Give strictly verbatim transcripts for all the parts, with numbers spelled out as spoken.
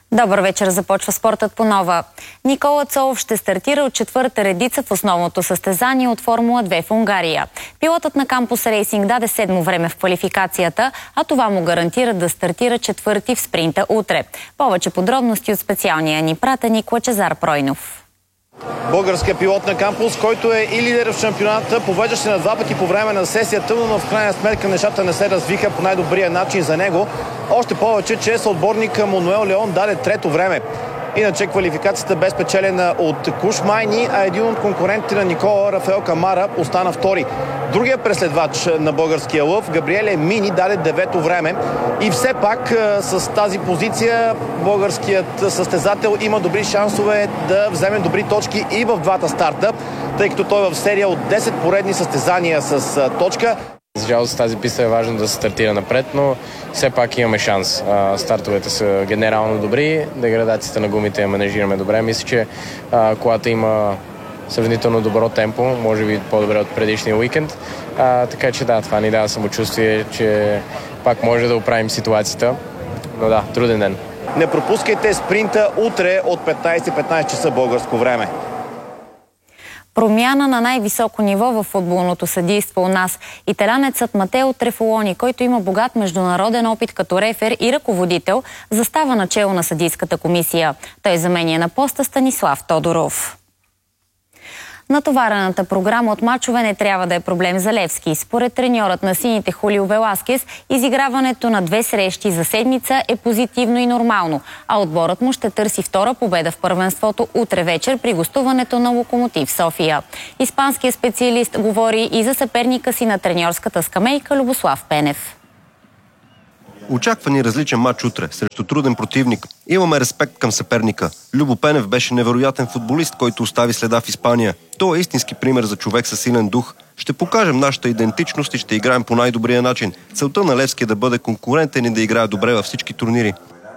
Добър вечер, започва спортът по нова. Никола Цолов ще стартира от четвърта редица в основното състезание от Формула две в Унгария. Пилотът на Кампус Рейсинг даде седмо време в квалификацията, а това му гарантира да стартира четвърти в спринта утре. Повече подробности от специалния ни пратеник Лъчезар Пройнов. Българският пилот на Кампус, който е и лидер в шампионата, повеждаше на два пъти по време на сесията, но в крайна сметка нещата не се развиха по най-добрия начин за него. Още повече, че съотборника Мануел Леон даде трето време. Иначе квалификацията бе спечелена от Куш Майни, а един от конкурентите на Никола, Рафаел Камара, остана втори. Другия преследвач на българския лъв, Габриеле Мини, даде девето време. И все пак с тази позиция българският състезател има добри шансове да вземе добри точки и в двата старта, тъй като той е в серия от десет поредни състезания с точка. За жалост тази писта е важно да се стартира напред, но все пак имаме шанс. А, стартовете са генерално добри, деградацията на гумите я менажираме добре. Мисля, че а, колата има сравнително добро темпо, може би по-добре от предишния уикенд. А, така че да, това ни дава самочувствие, че пак може да оправим ситуацията. Но да, труден ден. Не пропускайте спринта утре от петнайсет и петнайсет часа българско време. Промяна на най-високо ниво в футболното съдийство у нас. Италянецът Матео Трефолони, който има богат международен опит като рефер и ръководител, застава начело на съдийската комисия. Той заменя на поста Станислав Тодоров. Натоварената програма от мачове не трябва да е проблем за Левски. Според треньорът на сините Хулио Веласкес, изиграването на две срещи за седмица е позитивно и нормално, а отборът му ще търси втора победа в първенството утре вечер при гостуването на Локомотив София. Испанският специалист говори и за съперника си на треньорската скамейка Любослав Пенев. Очаква ни различен матч утре, срещу труден противник. Имаме респект към съперника. Любо Пенев беше невероятен футболист, който остави следа в Испания. Той е истински пример за човек със силен дух. Ще покажем нашата идентичност и ще играем по най-добрия начин. Целта на Левски е да бъде конкурентен и да играе добре във всички турнири.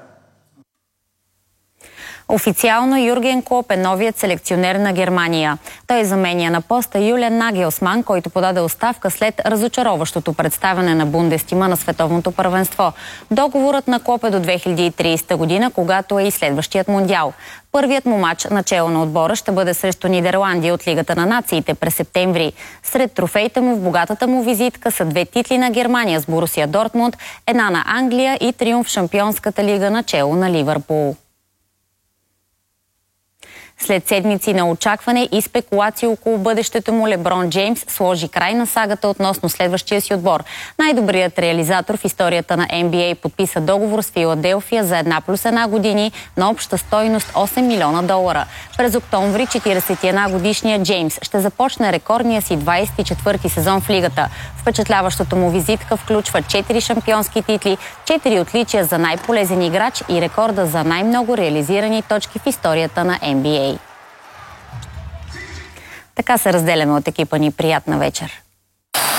Официално Юрген Клоп е новият селекционер на Германия. Той заменя на поста Юлиан Нагелсман, който подаде оставка след разочароващото представяне на Бундестима на световното първенство. Договорът на Клоп е до две хиляди и трийсета година, когато е и следващият мундиал. Първият му мач начело на отбора ще бъде срещу Нидерландия от Лигата на нациите през септември. Сред трофеите му в богатата му визитка са две титли на Германия с Борусия Дортмунд, една на Англия и триумф в Шампионската лига начело на Ливърпул. След седмици на очакване и спекулации около бъдещето му, Леброн Джеймс сложи край на сагата относно следващия си отбор. Най-добрият реализатор в историята на Н Б А подписа договор с Филаделфия за една плюс една години на обща стойност осем милиона долара. През октомври четирийсет и една годишният Джеймс ще започне рекордния си двайсет и четвърти сезон в лигата. Впечатляващото му визитка включва четири шампионски титли, четири отличия за най-полезен играч и рекорда за най-много реализирани точки в историята на Н Б А. Така се разделяме от екипа ни. Приятна вечер!